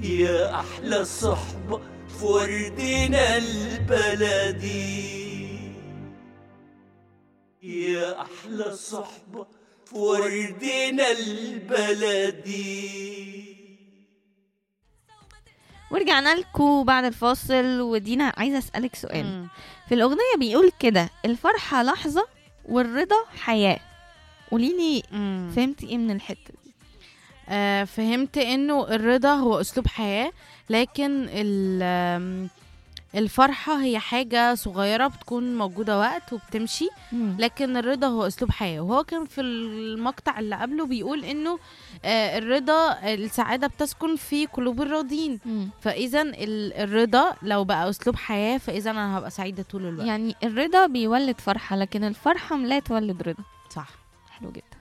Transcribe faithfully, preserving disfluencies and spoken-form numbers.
يا أحلى صحبة في وردنا البلدي، يا أحلى صحبة في وردنا البلدي. ورجعنا لكم بعد الفاصل، ودينا عايزة أسألك سؤال. مم. في الأغنية بيقول كده: الفرحة لحظة والرضا حياة. قوليلي مم. فهمتي ايه من الحتة دي؟ آه فهمت انه الرضا هو اسلوب حياة، لكن ال- آم، الفرحة هي حاجة صغيرة بتكون موجودة وقت وبتمشي، لكن الرضا هو اسلوب حياة. وهو كان في المقطع اللي قبله بيقول انه آه الرضا، السعادة بتسكن في قلوب الراضين. مم. فاذا ال- الرضا لو بقى اسلوب حياة، فاذا انا هبقى سعيدة طول الوقت. يعني الرضا بيولد فرحة، لكن الفرحة لا تولد رضا. صح. حلو جدا.